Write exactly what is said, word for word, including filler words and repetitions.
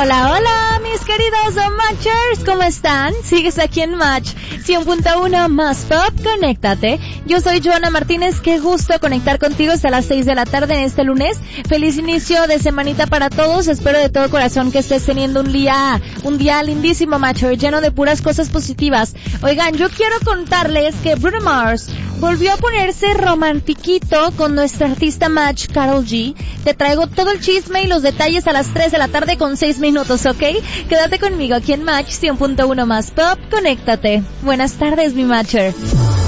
Hola, hola, mis queridos Matchers, ¿cómo están? Sigues aquí en Match cien punto uno más Pop, conéctate. Yo soy Joana Martínez, qué gusto conectar contigo hasta las seis de la tarde en este lunes. Feliz inicio de semanita para todos, espero de todo corazón que estés teniendo un día, un día lindísimo, Matcher, lleno de puras cosas positivas. Oigan, yo quiero contarles que Bruno Mars volvió a ponerse romantiquito con nuestra artista Match, Karol G. Te traigo todo el chisme y los detalles a las tres de la tarde con seis minutos, ¿ok? Quédate conmigo aquí en Match cien punto uno más Pop, conéctate. Buenas tardes, mi Matcher.